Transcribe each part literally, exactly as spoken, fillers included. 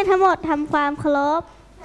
ยนทั้งหมดทำความเคารพ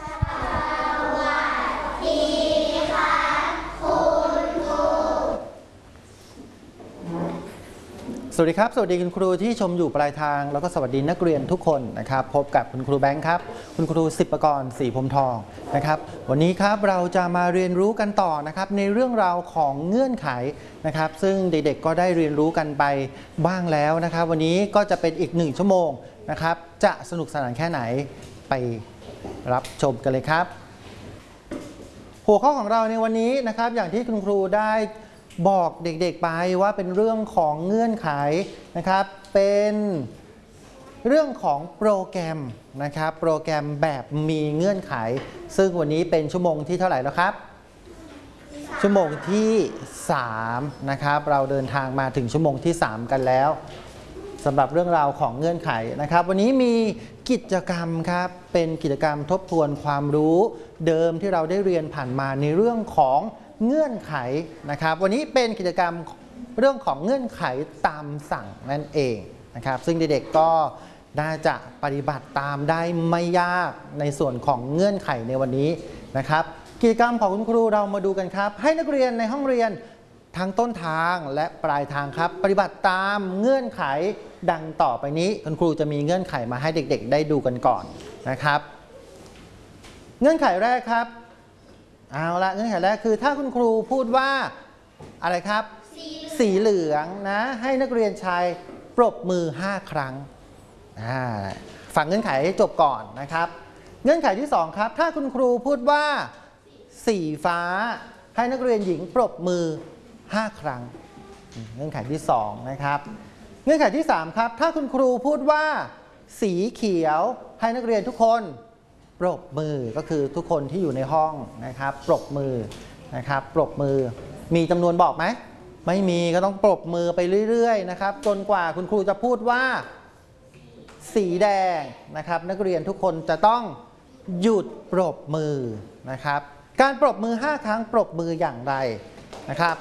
สวัสดีครับสวัสดีคุณครูที่ชมอยู่ปลายทางแล้วก็สวัสดีนักเรียนทุกคนนะครับพบกับคุณครูแบงค์ครับคุณครูสิบประกรณ์ศรีพรมทองนะครับวันนี้ครับเราจะมาเรียนรู้กันต่อนะครับในเรื่องราวของเงื่อนไขนะครับซึ่งเด็กๆก็ได้เรียนรู้กันไปบ้างแล้วนะครับวันนี้ก็จะเป็นอีกหนึ่งชั่วโมงนะครับจะสนุกสนานแค่ไหนไปรับชมกันเลยครับหัวข้อของเราในวันนี้นะครับอย่างที่คุณครูได้บอกเด็กๆไปว่าเป็นเรื่องของเงื่อนไขนะครับเป็นเรื่องของโปรแกรมนะครับโปรแกรมแบบมีเงื่อนไขซึ่งวันนี้เป็นชั่วโมงที่เท่าไหร่แล้วครับชั่วโมงที่สามนะครับเราเดินทางมาถึงชั่วโมงที่สามกันแล้วสำหรับเรื่องราวของเงื่อนไขนะครับวันนี้มีกิจกรรมครับเป็นกิจกรรมทบทวนความรู้เดิมที่เราได้เรียนผ่านมาในเรื่องของเงื่อนไขนะครับวันนี้เป็นกิจกรรมเรื่องของเงื่อนไขตามสั่งนั่นเองนะครับซึ่งเด็กๆก็น่าจะปฏิบัติตามได้ไม่ยากในส่วนของเงื่อนไขในวันนี้นะครับกิจกรรมของคุณครูเรามาดูกันครับให้นักเรียนในห้องเรียนทั้งต้นทางและปลายทางครับปฏิบัติตามเงื่อนไขดังต่อไปนี้คุณครูจะมีเงื่อนไขมาให้เด็กๆได้ดูกันก่อนนะครับเงื่อนไขแรกครับเอาละเงื่อนไขแรกคือถ้าคุณครูพูดว่าอะไรครับสีเหลืองนะให้นักเรียนชายปรบมือห้าครั้งฟังเงื่อนไขให้จบก่อนนะครับเงื่อนไขที่สองครับถ้าคุณครูพูดว่าสีฟ้าให้นักเรียนหญิงปรบมือห้าครั้งเงื่อนไขที่สองนะครับเงื่อนไขที่สามครับถ้าคุณครูพูดว่าสีเขียวให้นักเรียนทุกคนปรบมือก็คือทุกคนที่อยู่ในห้องนะครับปรบมือนะครับปรบมือมีจำนวนบอกไหมไม่มีก็ต้องปรบมือไปเรื่อยๆนะครับจนกว่าคุณครูจะพูดว่าสีแดงนะครับนักเรียนทุกคนจะต้องหยุดปรบมือนะครับการปรบมือห้าครั้งปรบมืออย่างไรนะครับ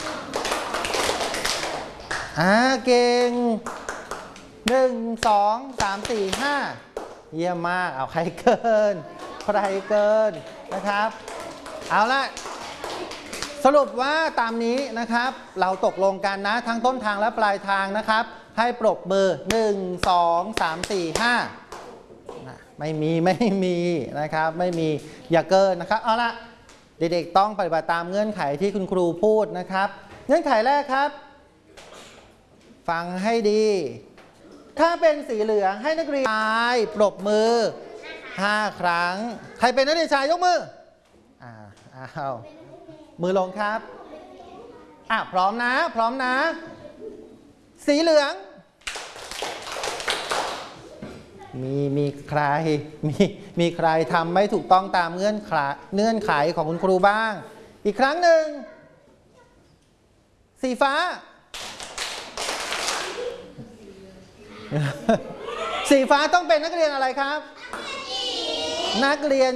อ่าเก่งหนึ่งสองสามสี่ห้าเยี่ยมมากเอาใครเกินใครเกินนะครับเอาละสรุปว่าตามนี้นะครับเราตกลงกันนะทั้งต้นทางและปลายทางนะครับให้ปรบมือหนึ่ง สอง สาม สี่ ห้าไม่มีไม่มีนะครับไม่มีอย่าเกินนะครับเอาละเด็กๆต้องปฏิบัติตามเงื่อนไขที่คุณครูพูดนะครับเงื่อนไขแรกครับฟังให้ดีถ้าเป็นสีเหลืองให้นักเรียนชายปรบมือห้าครั้งใครเป็นนักเรียนชายยกมืออ่าอ้าวมือลงครับอ่ะพร้อมนะพร้อมนะสีเหลืองมีมีใครมีมีใครทำไม่ถูกต้องตามเงื่อนไขเงื่อนไขของคุณครูบ้างอีกครั้งหนึ่งสีฟ้าสีฟ้าต้องเป็นนักเรียนอะไรครับนักเรียน